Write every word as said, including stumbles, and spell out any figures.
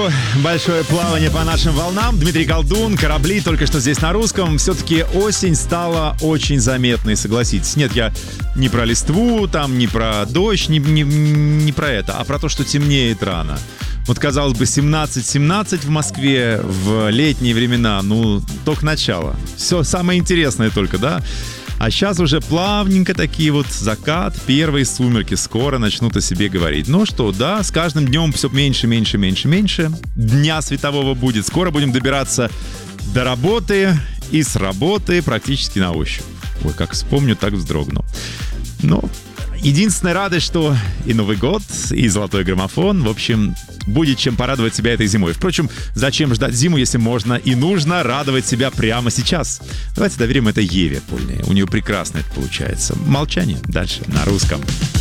большое плавание по нашим волнам. Дмитрий Колдун, «Корабли», только что здесь на русском. Все-таки осень стала очень заметной, согласитесь. Нет, я не про листву, там, не про дождь, не, не, не про это, а про то, что темнеет рано. Вот, казалось бы, семнадцать семнадцать в Москве в летние времена, ну, только начало. Все самое интересное только, да? А сейчас уже плавненько такие вот закат, первые сумерки скоро начнут о себе говорить. Ну что, да, с каждым днем все меньше, меньше, меньше, меньше. Дня светового будет. Скоро будем добираться до работы и с работы практически на ощупь. Ой, как вспомню, так вздрогну. Но единственная радость, что и Новый год, и золотой граммофон, в общем, будет чем порадовать себя этой зимой. Впрочем, зачем ждать зиму, если можно и нужно радовать себя прямо сейчас? Давайте доверим это Еве Польной. У нее прекрасно это получается. «Молчание» дальше на русском.